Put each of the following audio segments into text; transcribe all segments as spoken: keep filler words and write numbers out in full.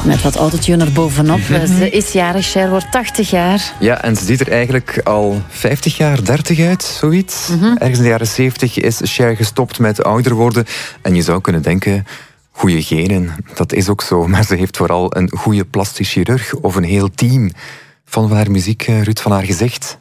Met wat autotune er bovenop. Ze is jarig, Cher wordt tachtig jaar. Ja, en ze ziet er eigenlijk al vijftig jaar, dertig uit, zoiets. Mm-hmm. Ergens in de jaren zeventig is Cher gestopt met ouder worden. En je zou kunnen denken, goede genen, dat is ook zo. Maar ze heeft vooral een goede plastisch chirurg of een heel team. Van haar muziek, Ruud, van haar gezicht.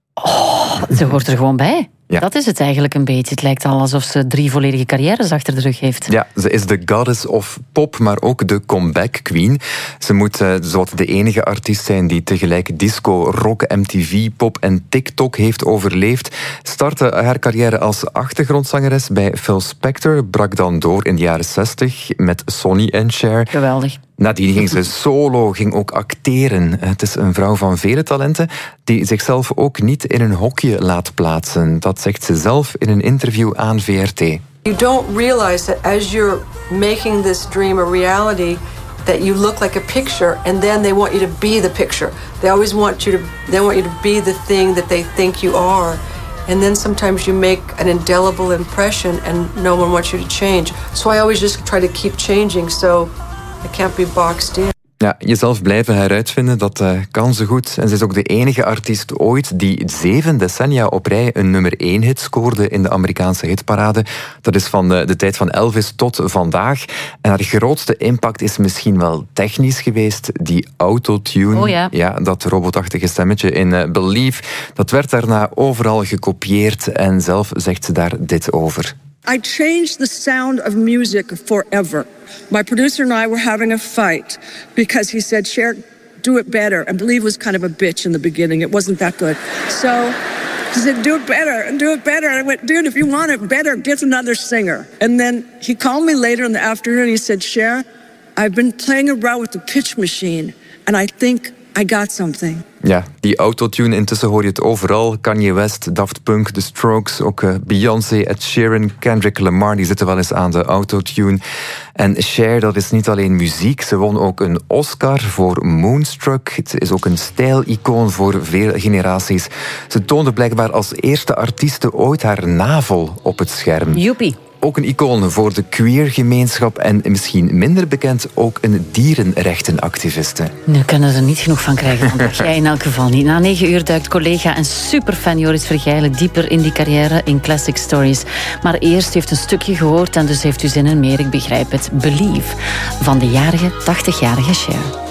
Oh, ze hoort er gewoon bij. Ja. Dat is het eigenlijk een beetje. Het lijkt al alsof ze drie volledige carrières achter de rug heeft. Ja, ze is de goddess of pop, maar ook de comeback queen. Ze moet uh, zowat de enige artiest zijn die tegelijk disco, rock, M T V, pop en TikTok heeft overleefd. Startte haar carrière als achtergrondzangeres bij Phil Spector, brak dan door in de jaren zestig met Sonny en Cher. Geweldig. Nadien ging ze solo, ging ook acteren. Het is een vrouw van vele talenten die zichzelf ook niet in een hokje laat plaatsen. Dat zegt ze zelf in een interview aan V R T. You don't realize that as you're making this dream a reality, that you look like a picture, and then they want you to be the picture. They always want you to, they want you to be the thing that they think you are. And then sometimes you make an indelible impression and no one wants you to change. So I always just try to keep changing, so I can't be boxed in. Ja, jezelf blijven heruitvinden, dat uh, kan ze goed. En ze is ook de enige artiest ooit die zeven decennia op rij een nummer één hit scoorde in de Amerikaanse hitparade. Dat is van de, de tijd van Elvis tot vandaag. En haar grootste impact is misschien wel technisch geweest. Die autotune, oh ja. Ja, dat robotachtige stemmetje in uh, Believe. Dat werd daarna overal gekopieerd en zelf zegt ze daar dit over. I changed the sound of music forever. My producer and I were having a fight because he said, Cher, do it better. And Believe was kind of a bitch in the beginning. It wasn't that good. So he said, do it better and do it better. And I went, dude, if you want it better, get another singer. And then he called me later in the afternoon and he said, Cher, I've been playing around with the pitch machine and I think I got something. Ja, die autotune, intussen hoor je het overal. Kanye West, Daft Punk, The Strokes, ook uh, Beyoncé, Ed Sheeran, Kendrick Lamar, die zitten wel eens aan de autotune. En Cher, dat is niet alleen muziek, ze won ook een Oscar voor Moonstruck. Het is ook een stijlicoon voor veel generaties. Ze toonde blijkbaar als eerste artieste ooit haar navel op het scherm. Joepie. Ook een icoon voor de queer-gemeenschap en misschien minder bekend ook een dierenrechtenactiviste. Nu kunnen ze er niet genoeg van krijgen, vandaag. Jij in elk geval niet. Na negen uur duikt collega en superfan Joris Vergijlen dieper in die carrière in Classic Stories. Maar eerst heeft een stukje gehoord en dus heeft u zin in meer, ik begrijp het. Believe, van de jarige, tachtigjarige Cher.